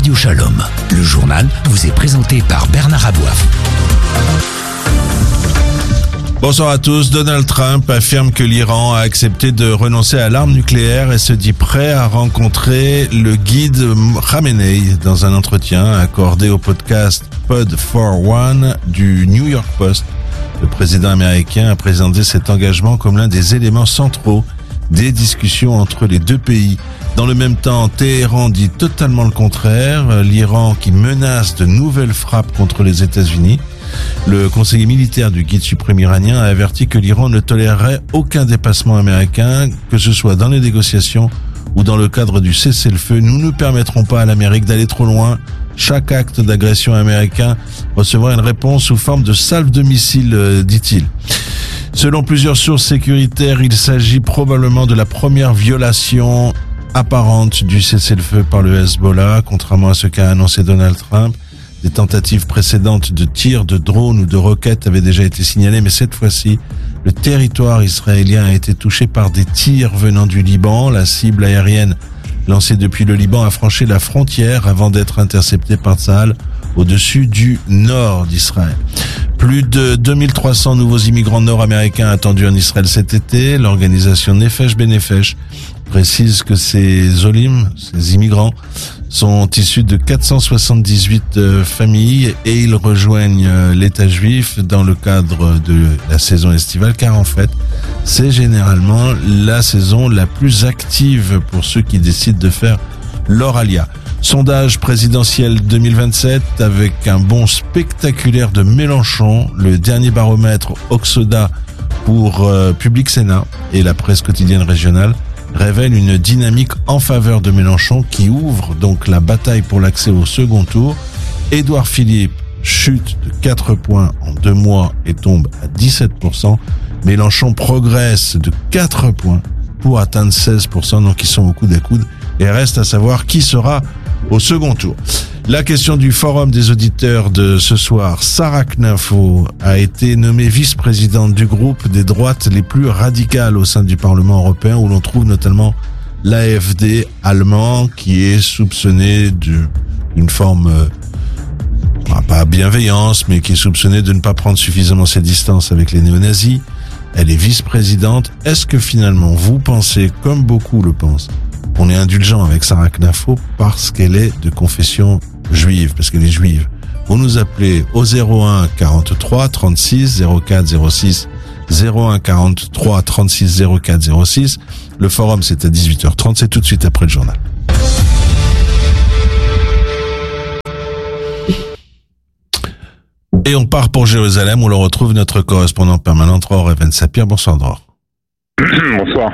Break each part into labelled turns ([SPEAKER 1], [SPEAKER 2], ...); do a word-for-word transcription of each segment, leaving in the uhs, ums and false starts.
[SPEAKER 1] Radio Shalom. Le journal vous est présenté par Bernard Abouaf.
[SPEAKER 2] Bonsoir à tous. Donald Trump affirme que l'Iran a accepté de renoncer à l'arme nucléaire et se dit prêt à rencontrer le guide Khamenei dans un entretien accordé au podcast Pod for One du New York Post. Le président américain a présenté cet engagement comme l'un des éléments centraux des discussions entre les deux pays. Dans le même temps, Téhéran dit totalement le contraire. L'Iran qui menace de nouvelles frappes contre les États-Unis. Le conseiller militaire du guide suprême iranien a averti que l'Iran ne tolérerait aucun dépassement américain, que ce soit dans les négociations ou dans le cadre du cessez-le-feu. Nous ne permettrons pas à l'Amérique d'aller trop loin. Chaque acte d'agression américain recevra une réponse sous forme de salve de missiles, dit-il. Selon plusieurs sources sécuritaires, il s'agit probablement de la première violation apparente du cessez-le-feu par le Hezbollah, contrairement à ce qu'a annoncé Donald Trump. Des tentatives précédentes de tirs de drones ou de roquettes avaient déjà été signalées, mais cette fois-ci, le territoire israélien a été touché par des tirs venant du Liban. La cible aérienne lancée depuis le Liban a franchi la frontière avant d'être interceptée par Tsahal au-dessus du nord d'Israël. Plus de deux mille trois cents nouveaux immigrants nord-américains attendus en Israël cet été. L'organisation Nefesh Benefesh précise que ces olim, ces immigrants, sont issus de quatre cent soixante-dix-huit euh, familles et ils rejoignent euh, l'État juif dans le cadre de la saison estivale, car en fait, c'est généralement la saison la plus active pour ceux qui décident de faire leur alia. Sondage présidentiel deux mille vingt-sept avec un bond spectaculaire de Mélenchon, le dernier baromètre Oxoda pour euh, Public Sénat et la presse quotidienne régionale révèle une dynamique en faveur de Mélenchon qui ouvre donc la bataille pour l'accès au second tour. Édouard Philippe chute de quatre points en deux mois et tombe à dix-sept pour cent. Mélenchon progresse de quatre points pour atteindre seize pour cent, donc ils sont au coude à coude. Et reste à savoir qui sera au second tour. La question du forum des auditeurs de ce soir, Sarah Knafo a été nommée vice-présidente du groupe des droites les plus radicales au sein du Parlement européen, où l'on trouve notamment l'A F D allemand qui est soupçonné d'une forme, euh, pas bienveillance, mais qui est soupçonné de ne pas prendre suffisamment ses distances avec les néo-nazis. Elle est vice-présidente. Est-ce que finalement vous pensez, comme beaucoup le pensent, on est indulgent avec Sarah Knafo parce qu'elle est de confession juive, parce qu'elle est juive? Vous nous appelez au zéro un quarante-trois trente-six zéro quatre zéro six, zéro un quarante-trois trente-six zéro quatre zéro six. Le forum, c'est à dix-huit heures trente, c'est tout de suite après le journal. Et on part pour Jérusalem, où l'on retrouve notre correspondant permanent, Dror Even Sapir. Bonsoir, Dror.
[SPEAKER 3] Bonsoir.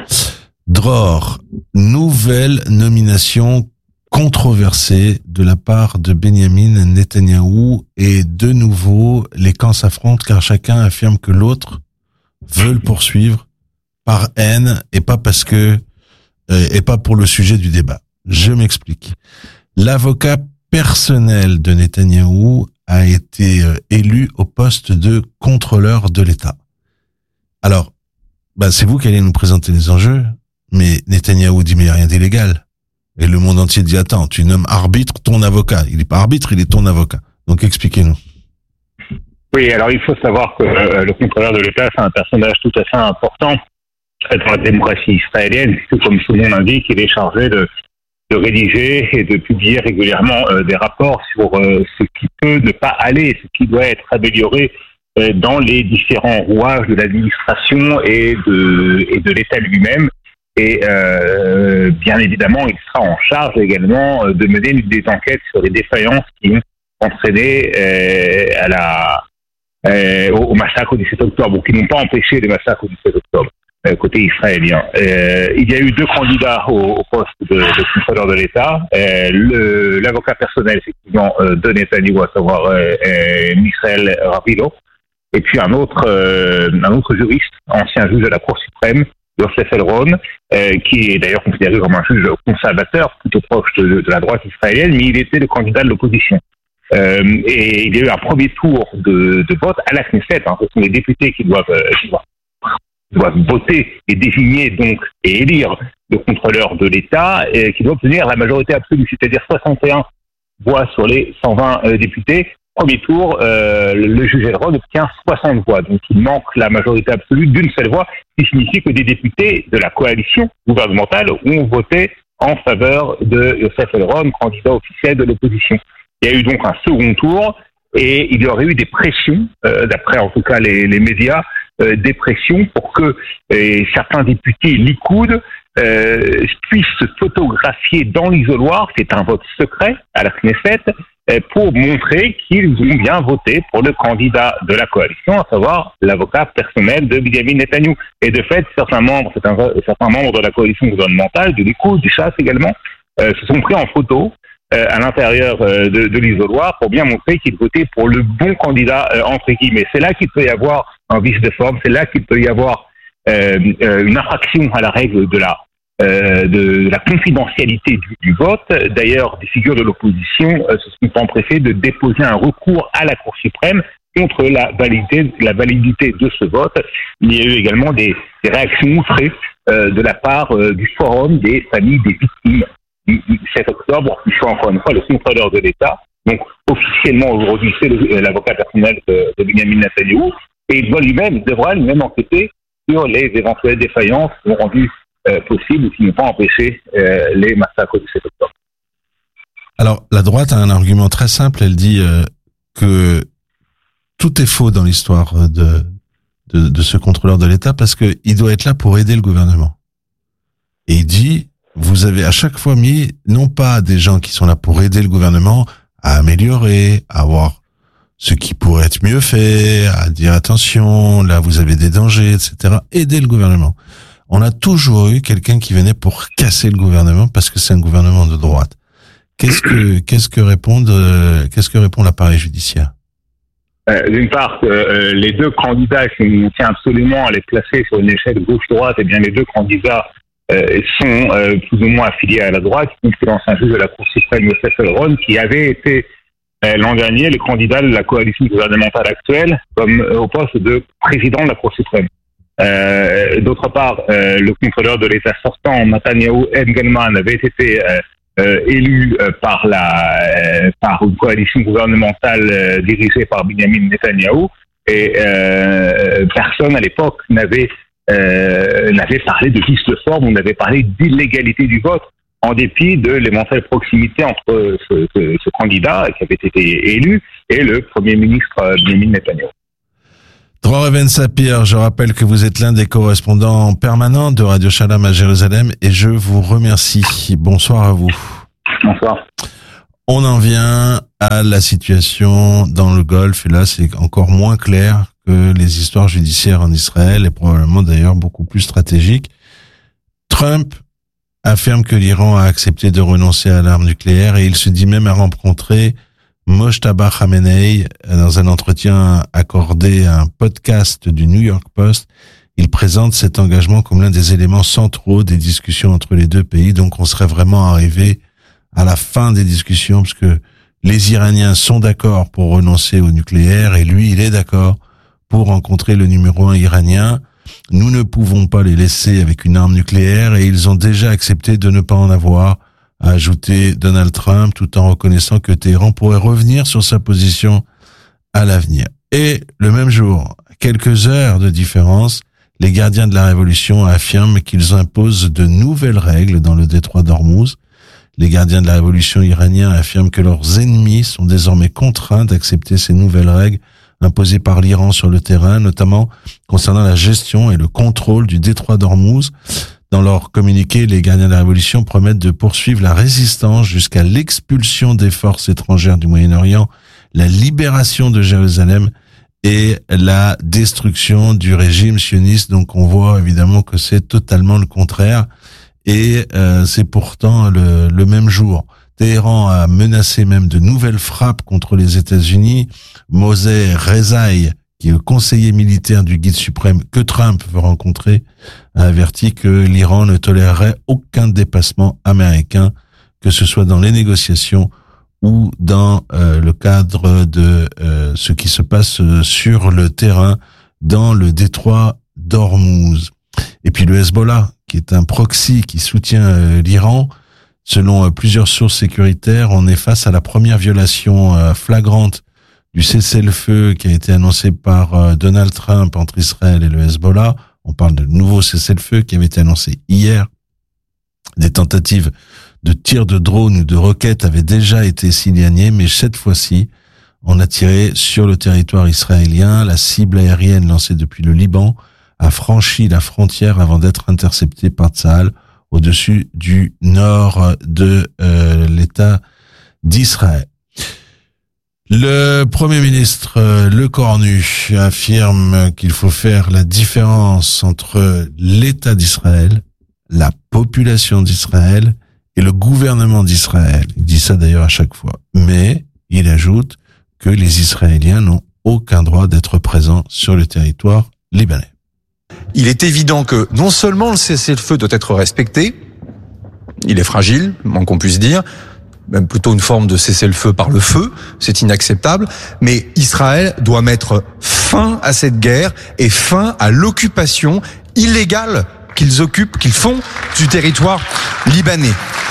[SPEAKER 2] Dror, nouvelle nomination controversée de la part de Benyamin Netanyahou, et de nouveau les camps s'affrontent car chacun affirme que l'autre veut le poursuivre par haine et pas parce que euh, et pas pour le sujet du débat. Je m'explique. L'avocat personnel de Netanyahou a été euh, élu au poste de contrôleur de l'État. Alors, bah c'est vous qui allez nous présenter les enjeux. Mais Netanyahou dit, mais il n'y a rien d'illégal. Et le monde entier dit, attends, tu nommes arbitre ton avocat. Il n'est pas arbitre, il est ton avocat. Donc expliquez-nous.
[SPEAKER 3] Oui, alors il faut savoir que euh, le contrôleur de l'État, c'est un personnage tout à fait important dans la démocratie israélienne, puisque comme son nom l'indique, il est chargé de, de rédiger et de publier régulièrement euh, des rapports sur euh, ce qui peut ne pas aller, ce qui doit être amélioré euh, dans les différents rouages de l'administration et de, et de l'État lui-même. Et euh, bien évidemment, il sera en charge également de mener des enquêtes sur les défaillances qui ont entraîné euh, à la, euh, au, au massacre du dix-sept octobre, ou qui n'ont pas empêché les massacres du dix-sept octobre, euh, côté israélien. Euh, il y a eu deux candidats au, au poste de, de contrôleur de l'État. Euh, le, l'avocat personnel, effectivement, euh, de Netanyahou, à savoir euh, euh, Michael Rapino, et puis un autre, euh, un autre juriste, ancien juge de la Cour suprême, Yosef Elron, euh, qui est d'ailleurs considéré comme un juge conservateur, plutôt proche de, de la droite israélienne, mais il était le candidat de l'opposition. Euh, et il y a eu un premier tour de, de vote à la Knesset. Hein. Ce sont les députés qui doivent, euh, qui doivent, doivent voter et désigner donc et élire le contrôleur de l'État, et qui doit obtenir la majorité absolue, c'est-à-dire soixante et un voix sur les cent vingt euh, députés. Premier tour, euh, le juge Elrod obtient soixante voix. Donc il manque la majorité absolue d'une seule voix, ce qui signifie que des députés de la coalition gouvernementale ont voté en faveur de Youssef Elrod, candidat officiel de l'opposition. Il y a eu donc un second tour et il y aurait eu des pressions, euh, d'après en tout cas les, les médias, euh, des pressions pour que euh, certains députés Likoud euh, puissent se photographier dans l'isoloir, c'est un vote secret à la Knesset, euh, pour montrer qu'ils ont bien voté pour le candidat de la coalition, à savoir l'avocat personnel de Benjamin Netanyahou. Et de fait, certains membres, certains, certains membres de la coalition gouvernementale, du Likoud, du Chasse également, euh, se sont pris en photo euh, à l'intérieur euh, de, de l'isoloir pour bien montrer qu'ils votaient pour le bon candidat, euh, entre guillemets. C'est là qu'il peut y avoir un vice de forme, c'est là qu'il peut y avoir euh, euh, une infraction à la règle de la Euh, de la confidentialité du, du vote. D'ailleurs, des figures de l'opposition euh, se sont empressées de déposer un recours à la Cour suprême contre la validité, la validité de ce vote. Il y a eu également des, des réactions outrées euh, de la part euh, du Forum des familles des victimes du, du sept octobre, qui sont encore une fois le contrôleur de l'État. Donc, officiellement, aujourd'hui, c'est le, l'avocat personnel de, de Benjamin Netanyahou, et il doit lui-même, il devra lui-même enquêter sur les éventuelles défaillances qui ont rendu Euh, possible ou qui n'ont pas empêché euh, les massacres du sept octobre.
[SPEAKER 2] Alors, la droite a un argument très simple. Elle dit euh, que tout est faux dans l'histoire de, de, de ce contrôleur de l'État parce que il doit être là pour aider le gouvernement. Et il dit, vous avez à chaque fois mis non pas des gens qui sont là pour aider le gouvernement à améliorer, à voir ce qui pourrait être mieux fait, à dire attention, là vous avez des dangers, et cetera. Aider le gouvernement. On a toujours eu quelqu'un qui venait pour casser le gouvernement parce que c'est un gouvernement de droite. Qu'est-ce que qu'est-ce que répondent euh, qu'est-ce que répond l'appareil judiciaire?
[SPEAKER 3] Euh, d'une part, euh, les deux candidats, si on tient absolument à les placer sur une échelle gauche-droite, eh bien les deux candidats euh, sont euh, plus ou moins affiliés à la droite, y compris l'ancien juge de la Cour suprême, Youssef Elrod, qui avait été euh, l'an dernier le candidat de la coalition gouvernementale actuelle comme euh, au poste de président de la Cour suprême. Euh, d'autre part, euh, le contrôleur de l'État sortant, Nathaniel Engelman, avait été euh, euh, élu euh, par la euh, par une coalition gouvernementale euh, dirigée par Benjamin Netanyahou, et euh, personne à l'époque n'avait euh, n'avait parlé de vice de forme, on avait parlé d'illégalité du vote, en dépit de l'éventuelle proximité entre ce, ce, ce candidat qui avait été élu et le Premier ministre Benjamin Netanyahou.
[SPEAKER 2] Dror Even Sapir, je rappelle que vous êtes l'un des correspondants permanents de Radio Shalom à Jérusalem et je vous remercie. Bonsoir à vous.
[SPEAKER 3] Bonsoir.
[SPEAKER 2] On en vient à la situation dans le Golfe et là c'est encore moins clair que les histoires judiciaires en Israël et probablement d'ailleurs beaucoup plus stratégiques. Trump affirme que l'Iran a accepté de renoncer à l'arme nucléaire et il se dit même à rencontrer Mojtaba Khamenei. Dans un entretien accordé à un podcast du New York Post, il présente cet engagement comme l'un des éléments centraux des discussions entre les deux pays. Donc on serait vraiment arrivé à la fin des discussions parce que les Iraniens sont d'accord pour renoncer au nucléaire et lui il est d'accord pour rencontrer le numéro un iranien. Nous ne pouvons pas les laisser avec une arme nucléaire et ils ont déjà accepté de ne pas en avoir, a ajouté Donald Trump, tout en reconnaissant que Téhéran pourrait revenir sur sa position à l'avenir. Et le même jour, à quelques heures de différence, les gardiens de la révolution affirment qu'ils imposent de nouvelles règles dans le détroit d'Ormuz. Les gardiens de la révolution iraniens affirment que leurs ennemis sont désormais contraints d'accepter ces nouvelles règles imposées par l'Iran sur le terrain, notamment concernant la gestion et le contrôle du détroit d'Ormuz. Dans leur communiqué, les gardiens de la Révolution promettent de poursuivre la résistance jusqu'à l'expulsion des forces étrangères du Moyen-Orient, la libération de Jérusalem et la destruction du régime sioniste. Donc on voit évidemment que c'est totalement le contraire et euh, c'est pourtant le, le même jour. Téhéran a menacé même de nouvelles frappes contre les États-Unis. Moshe Rezaï, qui est le conseiller militaire du guide suprême que Trump veut rencontrer, a averti que l'Iran ne tolérerait aucun dépassement américain, que ce soit dans les négociations ou dans euh, le cadre de euh, ce qui se passe sur le terrain dans le détroit d'Ormuz. Et puis le Hezbollah, qui est un proxy qui soutient euh, l'Iran, Selon plusieurs sources sécuritaires, on est face à la première violation flagrante du cessez-le-feu qui a été annoncé par Donald Trump entre Israël et le Hezbollah. On parle de nouveau cessez-le-feu qui avait été annoncé hier. Des tentatives de tir de drones ou de roquettes avaient déjà été signalées, mais cette fois-ci, on a tiré sur le territoire israélien. La cible aérienne lancée depuis le Liban a franchi la frontière avant d'être interceptée par Tsahal au-dessus du nord de euh, l'État d'Israël. Le Premier ministre euh, Le Cornu affirme qu'il faut faire la différence entre l'État d'Israël, la population d'Israël et le gouvernement d'Israël. Il dit ça d'ailleurs à chaque fois. Mais il ajoute que les Israéliens n'ont aucun droit d'être présents sur le territoire libanais.
[SPEAKER 4] Il est évident que non seulement le cessez-le-feu doit être respecté, il est fragile, moins qu'on puisse dire, même plutôt une forme de cessez-le-feu par le feu, c'est inacceptable, mais Israël doit mettre fin à cette guerre et fin à l'occupation illégale qu'ils occupent, qu'ils font du territoire libanais.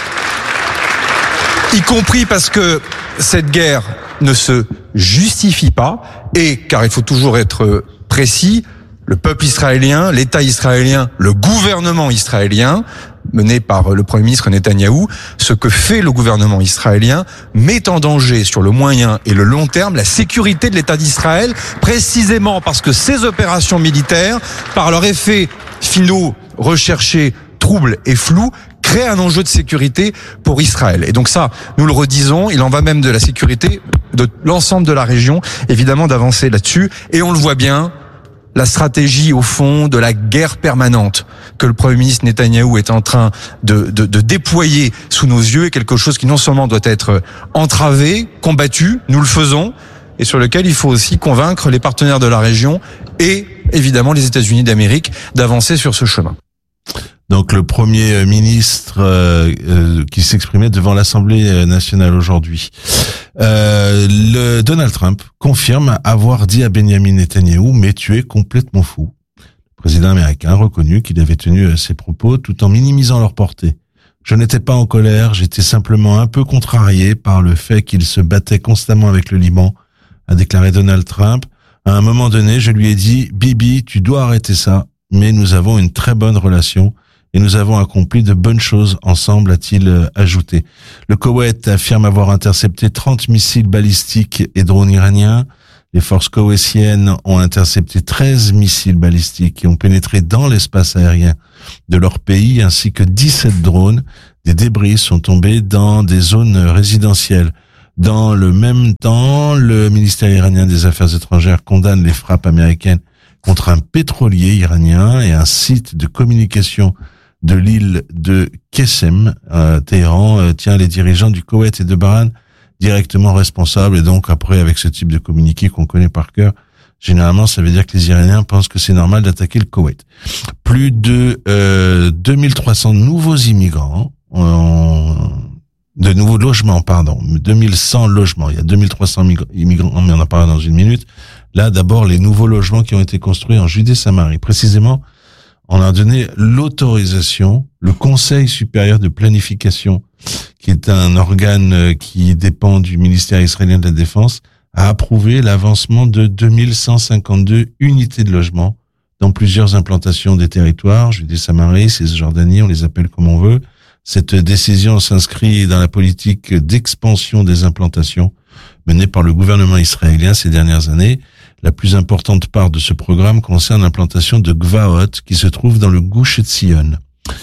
[SPEAKER 4] Y compris parce que cette guerre ne se justifie pas et, car il faut toujours être précis, le peuple israélien, l'État israélien, le gouvernement israélien, mené par le Premier ministre Netanyahou, ce que fait le gouvernement israélien met en danger sur le moyen et le long terme la sécurité de l'État d'Israël, précisément parce que ces opérations militaires, par leur effet finaux recherchés, troubles et flous, créent un enjeu de sécurité pour Israël. Et donc ça, nous le redisons, il en va même de la sécurité de l'ensemble de la région, évidemment d'avancer là-dessus. Et on le voit bien, la stratégie au fond de la guerre permanente que le Premier ministre Netanyahou est en train de, de, de déployer sous nos yeux est quelque chose qui non seulement doit être entravé, combattu, nous le faisons, et sur lequel il faut aussi convaincre les partenaires de la région et évidemment les États-Unis d'Amérique d'avancer sur ce chemin.
[SPEAKER 2] Donc le Premier ministre euh, euh, qui s'exprimait devant l'Assemblée nationale aujourd'hui. Euh, le Donald Trump confirme avoir dit à Benjamin Netanyahou « Mais tu es complètement fou ». Le président américain a reconnu qu'il avait tenu ses propos tout en minimisant leur portée. « Je n'étais pas en colère, j'étais simplement un peu contrarié par le fait qu'il se battait constamment avec le Liban », a déclaré Donald Trump. À un moment donné, je lui ai dit « Bibi, tu dois arrêter ça, mais nous avons une très bonne relation ». Et nous avons accompli de bonnes choses ensemble, a-t-il ajouté. Le Koweït affirme avoir intercepté trente missiles balistiques et drones iraniens. Les forces koweïtiennes ont intercepté treize missiles balistiques qui ont pénétré dans l'espace aérien de leur pays, ainsi que dix-sept drones. Des débris sont tombés dans des zones résidentielles. Dans le même temps, le ministère iranien des Affaires étrangères condamne les frappes américaines contre un pétrolier iranien et un site de communication de l'île de Qesem, euh, Téhéran, euh, tient les dirigeants du Koweït et de Bahreïn directement responsables. Et donc, après, avec ce type de communiqué qu'on connaît par cœur, généralement, ça veut dire que les Iraniens pensent que c'est normal d'attaquer le Koweït. Plus de euh, deux mille trois cents nouveaux immigrants, euh, de nouveaux logements, pardon, deux mille cent logements. Il y a deux mille trois cents immigrants, mais on en parlera dans une minute. Là, d'abord, les nouveaux logements qui ont été construits en Judée-Samarie. Précisément, on a donné l'autorisation, le Conseil supérieur de planification, qui est un organe qui dépend du ministère israélien de la Défense, a approuvé l'avancement de deux mille cent cinquante-deux unités de logement dans plusieurs implantations des territoires, Judée-Samarie, Cisjordanie, on les appelle comme on veut. Cette décision s'inscrit dans la politique d'expansion des implantations menée par le gouvernement israélien ces dernières années. La plus importante part de ce programme concerne l'implantation de Gvaot, qui se trouve dans le Gush Etzion.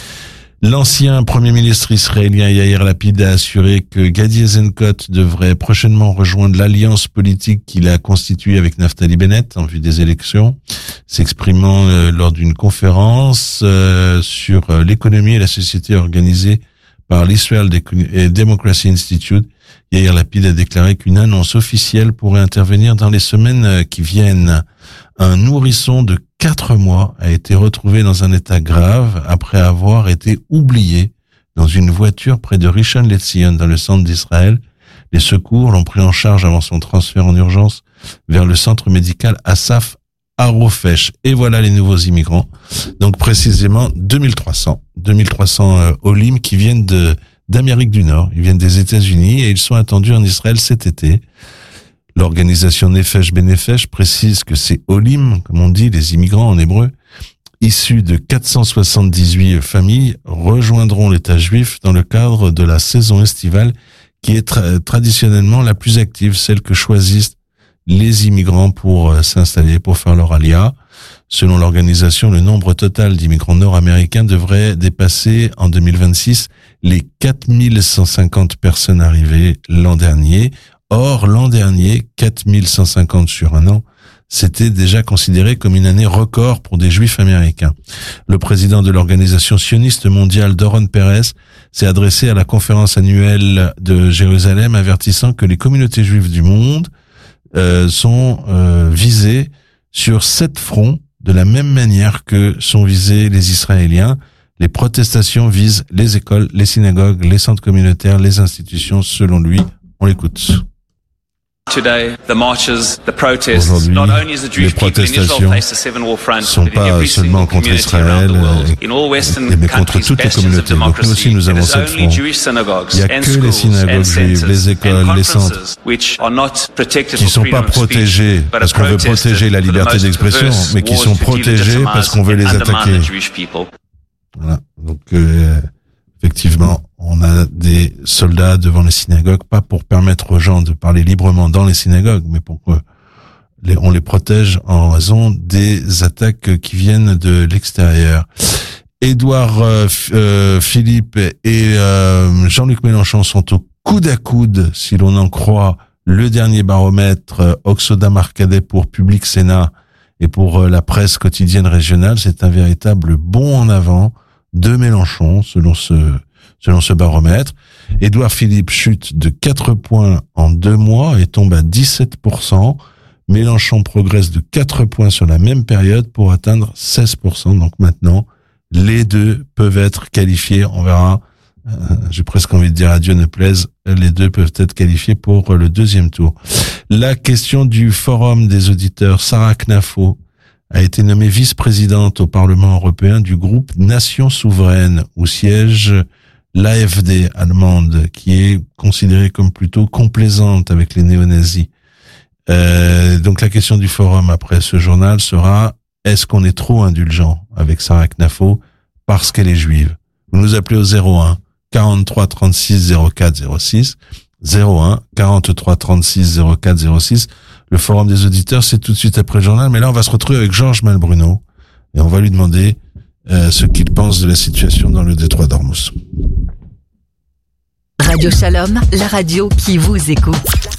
[SPEAKER 2] L'ancien Premier ministre israélien Yair Lapid a assuré que Gadi Eisenkot devrait prochainement rejoindre l'alliance politique qu'il a constituée avec Naftali Bennett en vue des élections. S'exprimant euh, lors d'une conférence euh, sur euh, l'économie et la société organisée par l'Israel Democracy Institute, Yair Lapid a déclaré qu'une annonce officielle pourrait intervenir dans les semaines qui viennent. Un nourrisson de quatre mois a été retrouvé dans un état grave après avoir été oublié dans une voiture près de Rishon LeZion dans le centre d'Israël. Les secours l'ont pris en charge avant son transfert en urgence vers le centre médical Asaf Harofesh. Et voilà les nouveaux immigrants. Donc précisément deux mille trois cents, deux mille trois cents euh, Olim qui viennent de d'Amérique du Nord. Ils viennent des États-Unis et ils sont attendus en Israël cet été. L'organisation Nefesh Benefesh précise que ces Olim, comme on dit, les immigrants en hébreu, issus de quatre cent soixante-dix-huit familles, rejoindront l'État juif dans le cadre de la saison estivale qui est tra- traditionnellement la plus active, celle que choisissent les immigrants pour euh, s'installer, pour faire leur alia. Selon l'organisation, le nombre total d'immigrants nord-américains devrait dépasser en deux mille vingt-six les quatre mille cent cinquante personnes arrivées l'an dernier. Or, l'an dernier, quatre mille cent cinquante sur un an, c'était déjà considéré comme une année record pour des Juifs américains. Le président de l'organisation sioniste mondiale, Doron Perez, s'est adressé à la conférence annuelle de Jérusalem, avertissant que les communautés juives du monde euh, sont euh, visées sur sept fronts de la même manière que sont visés les Israéliens. Les protestations visent les écoles, les synagogues, les centres communautaires, les institutions, selon lui. On l'écoute.
[SPEAKER 5] Today, the marches, the protests,
[SPEAKER 2] Aujourd'hui,
[SPEAKER 5] not only as the
[SPEAKER 2] les
[SPEAKER 5] Jewish people in Israel
[SPEAKER 2] protestations
[SPEAKER 5] face a civil war front,
[SPEAKER 2] sont
[SPEAKER 5] but in
[SPEAKER 2] pas
[SPEAKER 5] every
[SPEAKER 2] seulement
[SPEAKER 5] single
[SPEAKER 2] contre
[SPEAKER 5] community around
[SPEAKER 2] Israël,
[SPEAKER 5] the world,
[SPEAKER 2] euh,
[SPEAKER 5] in all Western
[SPEAKER 2] mais contre
[SPEAKER 5] countries,
[SPEAKER 2] toutes les
[SPEAKER 5] bastions of
[SPEAKER 2] communautés. Donc nous aussi,
[SPEAKER 5] democracy,
[SPEAKER 2] nous avons
[SPEAKER 5] it is
[SPEAKER 2] sept
[SPEAKER 5] only
[SPEAKER 2] fronts.
[SPEAKER 5] Jewish synagogues
[SPEAKER 2] Il n'y a
[SPEAKER 5] and
[SPEAKER 2] que les
[SPEAKER 5] schools
[SPEAKER 2] synagogues
[SPEAKER 5] and
[SPEAKER 2] juives,
[SPEAKER 5] centers
[SPEAKER 2] les écoles,
[SPEAKER 5] and
[SPEAKER 2] les centres,
[SPEAKER 5] conferences which are not protected
[SPEAKER 2] qui
[SPEAKER 5] for
[SPEAKER 2] sont
[SPEAKER 5] freedom
[SPEAKER 2] pas
[SPEAKER 5] of speech,
[SPEAKER 2] protégés
[SPEAKER 5] but
[SPEAKER 2] parce
[SPEAKER 5] are
[SPEAKER 2] qu'on veut
[SPEAKER 5] protested
[SPEAKER 2] protéger la
[SPEAKER 5] for the
[SPEAKER 2] liberté
[SPEAKER 5] most
[SPEAKER 2] d'expression,
[SPEAKER 5] perverse
[SPEAKER 2] mais qui
[SPEAKER 5] wars
[SPEAKER 2] sont
[SPEAKER 5] to
[SPEAKER 2] protégés parce qu'on veut les
[SPEAKER 5] delegitimize and
[SPEAKER 2] attaquer.
[SPEAKER 5] undermine the Jewish people.
[SPEAKER 2] Voilà. Donc, euh, effectivement, on a des soldats devant les synagogues, pas pour permettre aux gens de parler librement dans les synagogues, mais pour que les, on les protège en raison des attaques qui viennent de l'extérieur. Édouard euh, euh, Philippe et euh, Jean-Luc Mélenchon sont au coude à coude, si l'on en croit le dernier baromètre euh, Oxoda Marcadet pour Public Sénat et pour euh, la presse quotidienne régionale. C'est un véritable bond en avant de Mélenchon, selon ce selon ce baromètre. Édouard Philippe chute de quatre points en deux mois et tombe à dix-sept pour cent. Mélenchon progresse de quatre points sur la même période pour atteindre seize pour cent. Donc maintenant, les deux peuvent être qualifiés. On verra. Euh, j'ai presque envie de dire à Dieu ne plaise. Les deux peuvent être qualifiés pour le deuxième tour. La question du forum des auditeurs, Sarah Knafo a été nommée vice-présidente au Parlement européen du groupe Nations souveraines, où siège l'A F D allemande, qui est considérée comme plutôt complaisante avec les néo-nazis. Euh, donc la question du forum après ce journal sera: est-ce qu'on est trop indulgent avec Sarah Knafo parce qu'elle est juive? Vous nous appelez au zéro un quarante-trois trente-six zéro quatre zéro six, zéro un quarante-trois trente-six zéro quatre zéro six. Le forum des auditeurs, c'est tout de suite après le journal. Mais là, on va se retrouver avec Georges Malbruno et on va lui demander euh, ce qu'il pense de la situation dans le détroit d'Ormuz.
[SPEAKER 6] Radio Shalom, la radio qui vous écoute.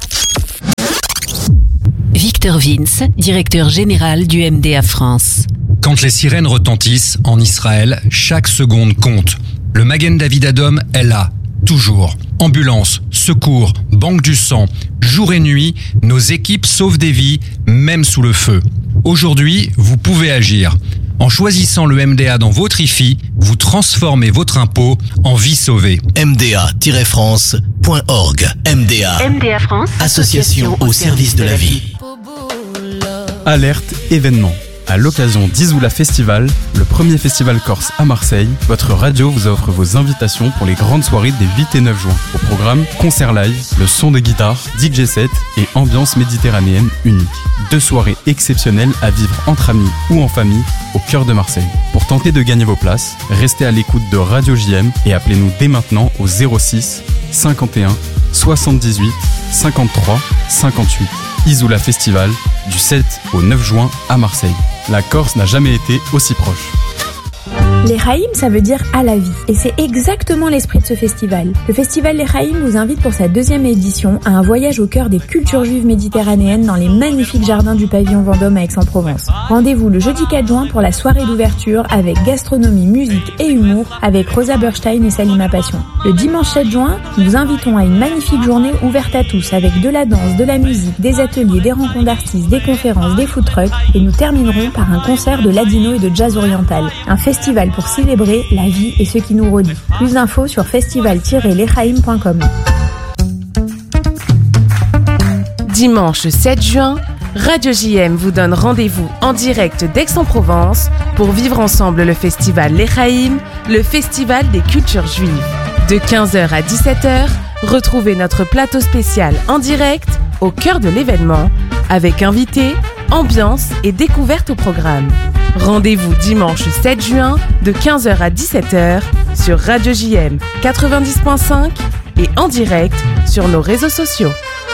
[SPEAKER 6] Victor Vince, directeur général du M D A France.
[SPEAKER 7] Quand les sirènes retentissent en Israël, chaque seconde compte. Le Magen David Adom est là, toujours. Ambulance, secours, banque du sang, jour et nuit, nos équipes sauvent des vies, même sous le feu. Aujourd'hui, vous pouvez agir. En choisissant le M D A dans votre I F I, vous transformez votre impôt en vie sauvée.
[SPEAKER 1] m d a tiret france point org. M D A.
[SPEAKER 6] M D A France,
[SPEAKER 1] Association au service de la vie.
[SPEAKER 8] Alerte événement. À l'occasion d'Izoula Festival, le premier festival corse à Marseille, votre radio vous offre vos invitations pour les grandes soirées des huit et neuf juin. Au programme, concert live, le son de guitare, D J set et ambiance méditerranéenne unique. Deux soirées exceptionnelles à vivre entre amis ou en famille au cœur de Marseille. Pour tenter de gagner vos places, restez à l'écoute de Radio J M et appelez-nous dès maintenant au zéro six cinquante et un soixante-dix-huit cinquante-trois cinquante-huit. Izoula Festival, du sept au neuf juin à Marseille. La Corse n'a jamais été aussi proche.
[SPEAKER 9] Les Haïm, ça veut dire à la vie. Et c'est exactement l'esprit de ce festival. Le festival Les Haïm vous invite pour sa deuxième édition à un voyage au cœur des cultures juives méditerranéennes dans les magnifiques jardins du pavillon Vendôme à Aix-en-Provence. Rendez-vous le jeudi quatre juin pour la soirée d'ouverture avec gastronomie, musique et humour avec Rosa Berstein et Salima Passion. Le dimanche sept juin, nous vous invitons à une magnifique journée ouverte à tous avec de la danse, de la musique, des ateliers, des rencontres d'artistes, des conférences, des food trucks et nous terminerons par un concert de ladino et de jazz oriental. Un festival pour célébrer la vie et ce qui nous relie. Plus d'infos sur festival tiret lechaim point com.
[SPEAKER 10] Dimanche sept juin, Radio J M vous donne rendez-vous en direct d'Aix-en-Provence pour vivre ensemble le festival Les Haïm, le festival des cultures juives. De quinze heures à dix-sept heures, retrouvez notre plateau spécial en direct au cœur de l'événement avec invités, ambiance et découverte au programme. Rendez-vous dimanche sept juin de quinze heures à dix-sept heures sur Radio J M quatre-vingt-dix point cinq et en direct sur nos réseaux sociaux.